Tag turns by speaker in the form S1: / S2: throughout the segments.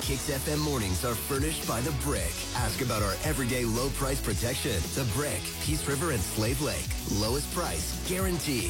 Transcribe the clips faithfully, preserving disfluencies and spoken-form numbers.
S1: Kicks F M mornings are furnished by The Brick. Ask about our everyday low price protection. The Brick, Peace River and Slave Lake. Lowest price, guarantee.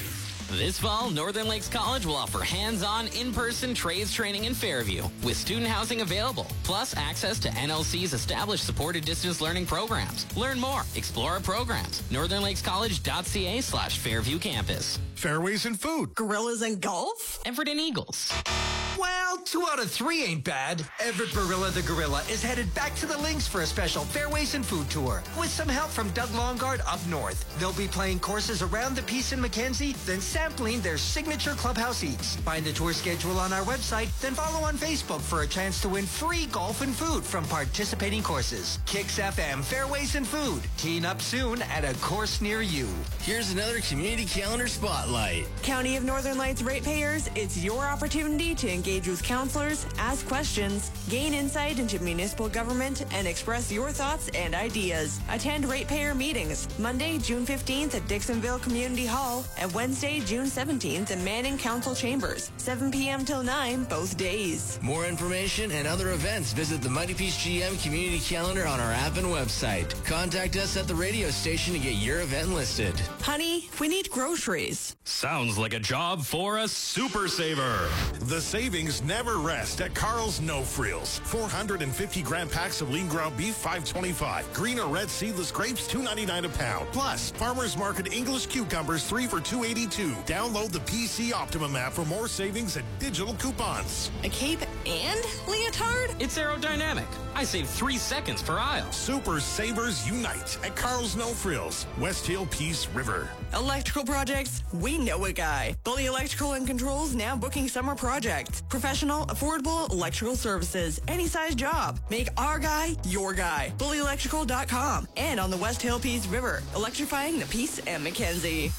S2: This fall, Northern Lakes College will offer hands-on, in-person trades training in Fairview with student housing available, plus access to N L C's established supported distance learning programs. Learn more. Explore our programs. northernlakescollege.ca slash Fairview Campus.
S3: Fairways and food.
S4: Gorillas and golf?
S2: Everett and Eagles.
S5: Well, two out of three ain't bad. Everett Barilla the Gorilla is headed back to the links for a special Fairways and Food Tour with some help from Doug Longard up north. They'll be playing courses around the Peace in Mackenzie, then sampling their signature clubhouse eats. Find the tour schedule on our website, then follow on Facebook for a chance to win free golf and food from participating courses. Kicks F M Fairways and Food. Teeing up soon at a course near you.
S6: Here's another community calendar spotlight.
S4: County of Northern Lights ratepayers, it's your opportunity to engage with counselors, ask questions, gain insight into municipal government, and express your thoughts and ideas. Attend ratepayer meetings Monday, June fifteenth at Dixonville Community Hall and Wednesday, June seventeenth in Manning Council Chambers, seven p.m. till nine, both days.
S6: More information and other events, visit the Mighty Peace G M community calendar on our app and website. Contact us at the radio station to get your event listed.
S4: Honey, we need groceries.
S7: Sounds like a job for a super saver.
S3: The savings never rest at Carl's No Frills. four hundred fifty gram packs of lean ground beef, five twenty-five. Green or red seedless grapes, two ninety-nine a pound. Plus, Farmers Market English cucumbers, three for two eighty-two. Download the P C Optimum app for more savings and digital coupons.
S4: A cape and leotard?
S2: It's aerodynamic. I saved three seconds per aisle.
S3: Super savers unite at Carl's No Frills, West Hill, Peace River.
S4: Electrical projects? We know a guy. Bully Electrical and Controls now booking summer projects. Professional, affordable electrical services. Any size job. Make our guy your guy. bully electrical dot com and on the West Hill Peace River. Electrifying the Peace and Mackenzie.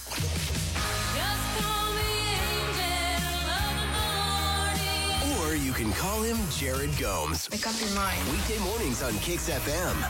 S1: Or you can call him Jared Gomes.
S4: Make up your mind.
S1: Weekday mornings on Kicks F M.